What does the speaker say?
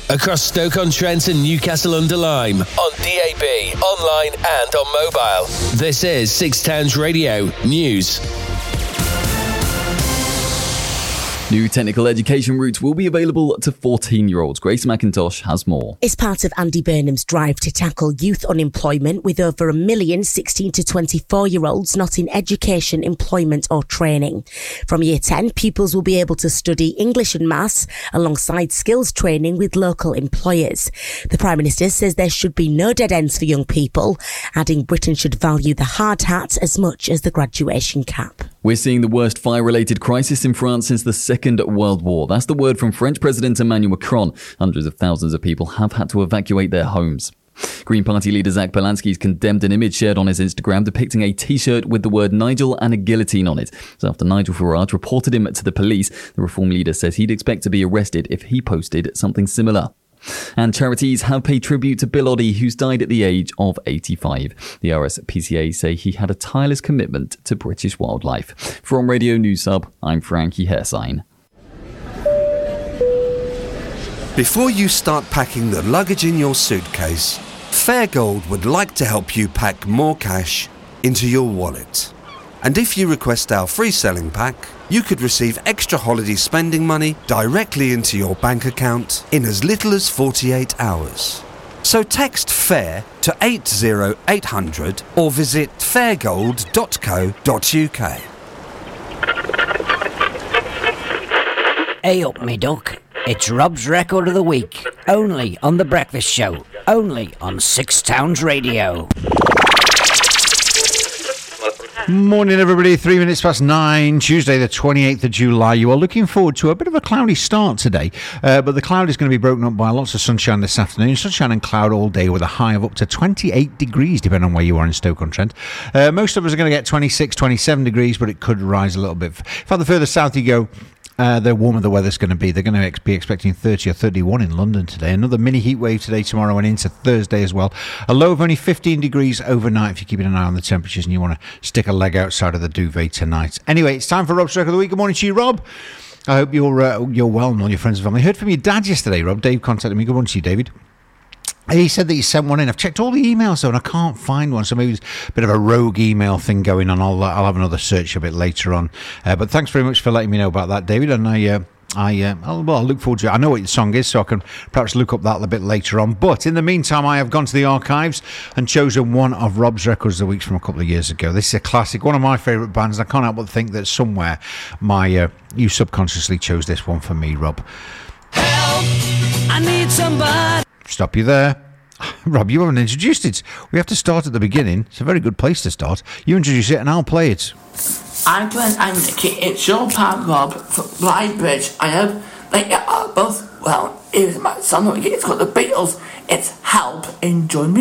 across Stoke-on-Trent and Newcastle-under-Lyme, on DAB, online and on mobile. This is Six Towns Radio News. New technical education routes will be available to 14-year-olds. Grace McIntosh has more. It's part of Andy Burnham's drive to tackle youth unemployment, with over 1 million 16 to 24-year-olds not in education, employment or training. From Year 10, pupils will be able to study English and Maths alongside skills training with local employers. The Prime Minister says there should be no dead ends for young people, adding Britain should value the hard hat as much as the graduation cap. We're seeing the worst fire-related crisis in France since the Second World War. That's the word from French President Emmanuel Macron. Hundreds of thousands of people have had to evacuate their homes. Green Party leader Zach Polanski's condemned an image shared on his Instagram depicting a T-shirt with the word Nigel and a guillotine on it. So after Nigel Farage reported him to the police, the Reform leader says he'd expect to be arrested if he posted something similar. And charities have paid tribute to Bill Oddie, who's died at the age of 85. The RSPCA say he had a tireless commitment to British wildlife. From Radio News Sub, I'm Frankie Hersign. Before you start packing the luggage in your suitcase, Fairgold would like to help you pack more cash into your wallet. And if you request our free selling pack, you could receive extra holiday spending money directly into your bank account in as little as 48 hours. So text FAIR to 80800 or visit fairgold.co.uk. Hey up, me duck. It's Rob's Record of the Week. Only on The Breakfast Show. Only on Six Towns Radio. Morning everybody, 3 minutes past 9, Tuesday the 28th of July. You are looking forward to a bit of a cloudy start today, but the cloud is going to be broken up by lots of sunshine this afternoon. Sunshine and cloud all day with a high of up to 28 degrees depending on where you are in Stoke-on-Trent. Most of us are going to get 26, 27 degrees, but it could rise a little bit. In fact, the further south you go, the warmer the weather's going to be. They're going to be expecting 30 or 31 in London today. Another mini heat wave today, tomorrow and into Thursday as well. A low of only 15 degrees overnight if you're keeping an eye on the temperatures and you want to stick a leg outside of the duvet tonight. Anyway, it's time for Rob's Record of the Week. Good morning to you, Rob. I hope you're well and all your friends and family. I heard from your dad yesterday, Rob. Dave contacted me. Good morning to you, David. He said that he sent one in. I've checked all the emails though and I can't find one, so maybe it's a bit of a rogue email thing going on. I'll have another search a bit later on. But thanks very much for letting me know about that, David. And I'll look forward to it. I know what the song is, so I can perhaps look up that a bit later on. But in the meantime, I have gone to the archives and chosen one of Rob's Records of the Week from a couple of years ago. This is a classic, one of my favourite bands, and I can't help but think that somewhere you subconsciously chose this one for me, Rob. Help! I need somebody. Stop you there. Rob, you haven't introduced it. We have to start at the beginning. It's a very good place to start. You introduce it and I'll play it. I'm Glenn and Nicky. It's your pal Rob from Bridebridge. I hope that you are both well. Here's my song. It's got the Beatles. It's Help. Enjoy me.